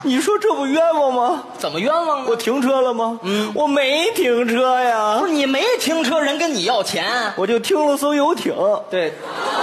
你说这不冤枉吗？ 怎么冤枉呢？ 我停车了吗？我没停车呀。 不是你没停车，人跟你要钱， 我就停了艘游艇。 对。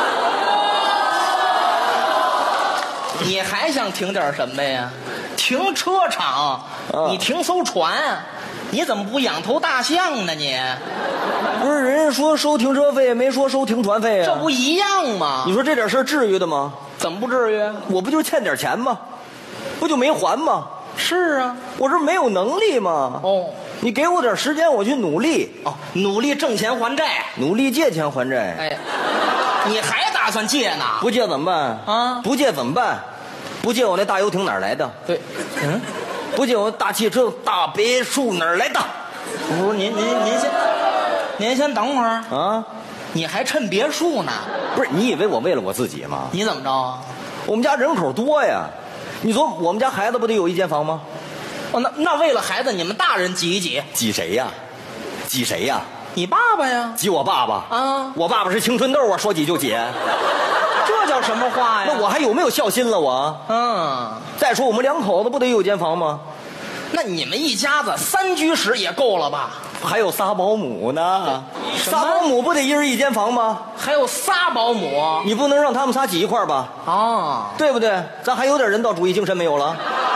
你还想停点什么呀？停车场，你停艘船，你怎么不养头大象呢？你不是人家说收停车费，没说收停船费啊？ 这不一样吗？ 你说这点事儿至于的吗？ 怎么不至于？ 我不就欠点钱吗？不就没还吗？ 是啊， 我这没有能力吗？ 哦， 你给我点时间，我去努力。 哦，努力挣钱还债， 努力借钱还债。 哎，你还打算借呢？ 不借怎么办啊？ 不借怎么办？不借我那大游艇哪儿来的？ 对， 不借我大汽车、大别墅哪儿来的？ 不是您先等会儿啊！ 你还趁别墅呢？ 不是，你以为我为了我自己吗？ 你怎么着啊？ 我们家人口多呀，你说我们家孩子不得有一间房吗？ 哦，那为了孩子，你们大人挤一挤。 挤谁呀？挤谁呀？ 你爸爸呀？ 挤我爸爸啊！ 我爸爸是青春痘啊，说挤就挤。 这叫什么话呀？ 那我还有没有孝心了我？再说我们两口子不得有间房吗？ 那你们一家子3居室也够了吧？ 还有仨保姆呢，仨保姆不得一人一间房吗？ 还有仨保姆， 你不能让他们仨挤一块吧？ 啊， 对不对？咱还有点人道主义精神没有了？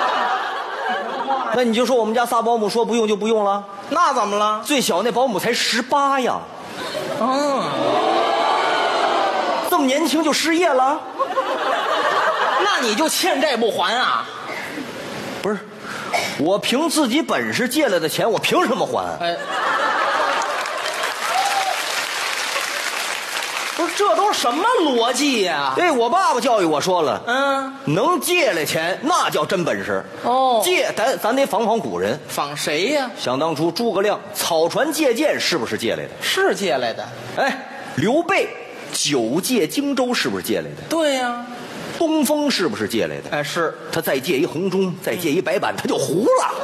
那你就说我们家仨保姆说不用就不用了？ 那怎么了？ 最小那保姆才18呀，这么年轻就失业了？ 那你就欠债不还啊？ 不是，我凭自己本事借来的钱，我凭什么还？ 哎，不是，这都什么逻辑呀？ 对，我爸爸教育我说了，能借来钱那叫真本事。借咱得仿古人。 仿谁呀？ 想当初诸葛亮草船借箭是不是借来的？ 是借来的。 哎，刘备9借荆州是不是借来的？ 对呀。 东风是不是借来的？ 哎，是。 他再借一红中，再借一白板，他就糊了。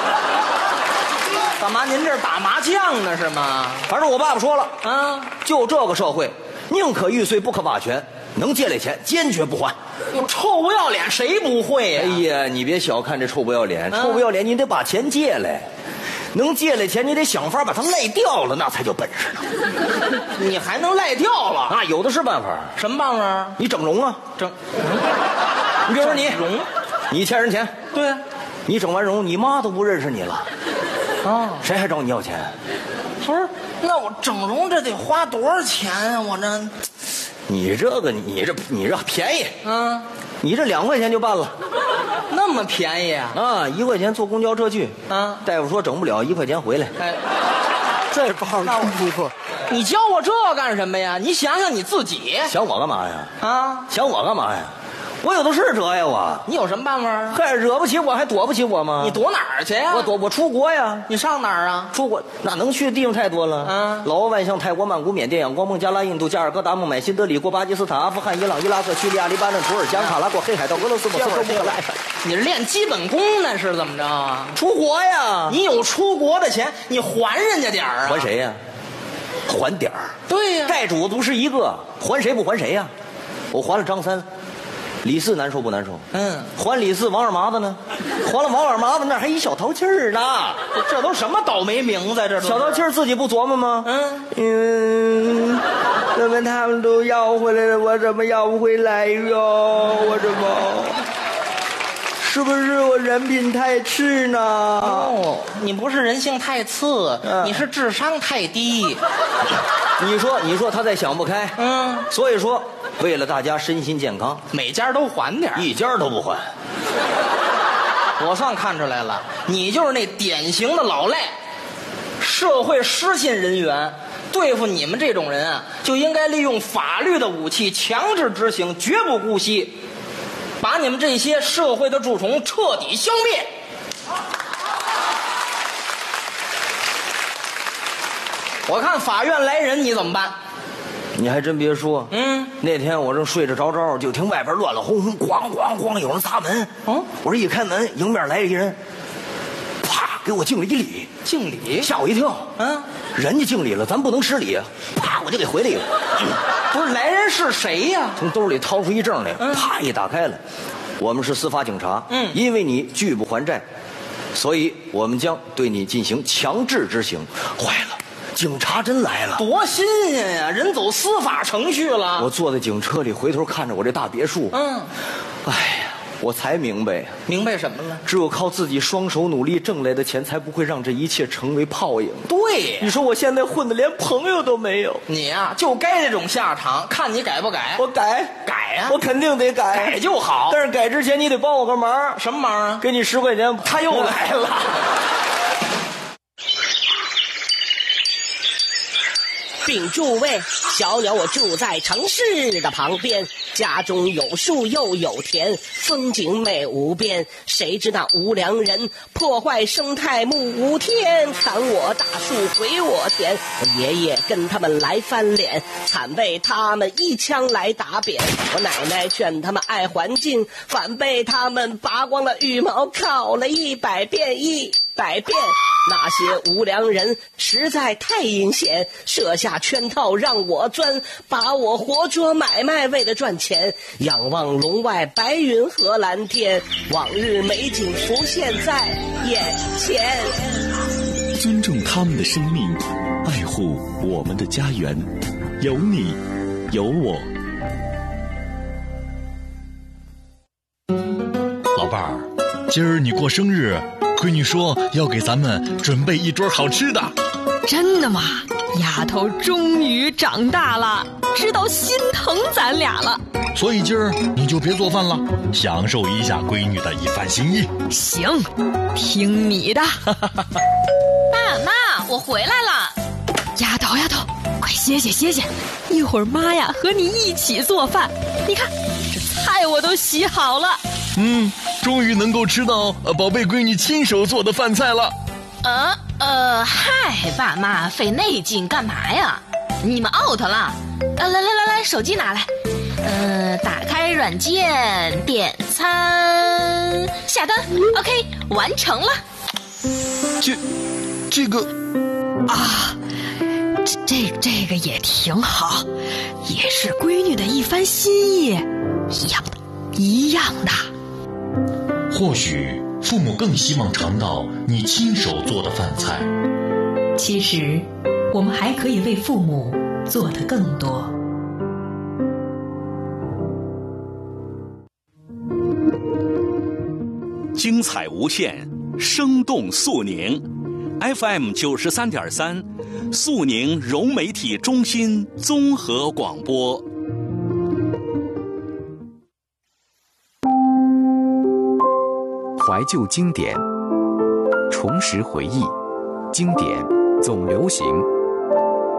干嘛？您这是打麻将呢是吗？ 反正我爸爸说了就这个社会，宁可玉碎不可瓦全，能借来钱坚决不还。 臭不要脸谁不会呀？ 哎呀，你别小看这臭不要脸，臭不要脸你得把钱借来，能借来钱你得想法把它赖掉了，那才叫本事呢。 你还能赖掉了啊？有的是办法。 什么办法？ 你整容啊， 整。 你比如说你容， 你欠人钱， 对啊， 你整完容，你妈都不认识你了谁还找你要钱？ 不是，那我整容这得花多少钱啊？我这， 你这便宜你这2块钱就办了， 那么便宜啊 ？1块钱坐公交车去大夫说整不了1块钱回来。 哎， 这包不错。 你教我这干什么呀？你想想你自己。 想我干嘛呀？想我干嘛呀？我有的是辙呀，我。 你有什么办法啊？ 还惹不起我，还躲不起我吗？ 你躲哪儿去呀？ 我出国呀。 你上哪儿啊？ 出国那能去的地方太多了。老挝、万象、泰国、曼谷、缅甸、仰光、孟加拉、印度、加尔各答、孟买、新德里、过巴基斯坦、阿富汗、伊朗、伊拉克、叙利亚、黎巴嫩、土耳其、卡拉过、黑海到俄罗斯、莫斯科、乌克兰。 你练基本功呢是怎么着啊？ 出国呀。 你有出国的钱，你还人家点儿啊？ 还谁呀？还点儿。 对呀。 债主不是一个，还谁不还谁呀？我还了张三。李四难受不难受？还李四，王二麻子呢？还了王二麻子，那还一小淘气儿呢。 这都什么倒霉名字？这小淘气儿自己不琢磨吗？怎么他们都要回来了，我怎么要不回来哟？我怎么？是不是我人品太次呢？ 你不是人性太次，你是智商太低。 你说他在想不开，所以说为了大家身心健康， 每家都还点， 一家都不还。 我算看出来了，你就是那典型的老赖，社会失信人员。对付你们这种人啊，就应该利用法律的武器强制执行，绝不姑息，把你们这些社会的蛀虫彻底消灭。我看法院来人，你怎么办？ 你还真别说，那天我正睡着着，就听外边乱乱哄哄，咣咣咣，有人砸门。我这一开门，迎面来一人，啪给我敬了一礼， 敬礼， 吓我一跳。人家敬礼了，咱不能失礼啊！啪，我就给回了一个。 不是来人是谁呀？ 从兜里掏出一证来，啪一打开了， 我们是司法警察，因为你拒不还债，所以我们将对你进行强制执行。坏了，警察真来了， 多新鲜呀！人走司法程序了。 我坐在警车里，回头看着我这大别墅，哎呀，我才明白什么了？ 只有靠自己双手努力挣来的钱，才不会让这一切成为泡影。 对， 你说我现在混的连朋友都没有， 你呀就该这种下场，看你改不改。 我改呀， 我肯定得改就好。 但是改之前你得帮我个忙。 什么忙啊？ 给你10块钱。 他又来了。 禀诸位，小鸟我住在城市的旁边，家中有树又有田，风景美无边。谁知那无良人破坏生态目无天，砍我大树毁我田，我爷爷跟他们来翻脸，惨被他们一枪来打扁。我奶奶劝他们爱环境，反被他们拔光了羽毛烤了100遍100遍。那些无良人实在太阴险，设下圈套让我钻，把我活捉买卖，为了赚钱。仰望笼外白云和蓝天，往日美景浮现在眼前。 尊重他们的生命，爱护我们的家园，有你有我。 老伴儿，今儿你过生日，闺女说要给咱们准备一桌好吃的。 真的吗？丫头终于长大了，知道心疼咱俩了。 所以今儿你就别做饭了，享受一下闺女的一番心意。 行，听你的。 爸妈，我回来了。 丫头，快歇歇，一会儿妈呀和你一起做饭。你看，这菜我都洗好了。 终于能够吃到宝贝闺女亲手做的饭菜了。 嗨，爸妈费那劲干嘛呀？你们 out 了。来，手机拿来。打开软件点餐下单 OK 完成了。 这个啊，这个也挺好，也是闺女的一番心意，一样的。 或许父母更希望尝到你亲手做的饭菜。 其实我们还可以为父母做得更多。 精彩无限，生动肃宁。 FM 93.3，肃宁融媒体中心综合广播。 怀旧经典，重拾回忆，经典总流行。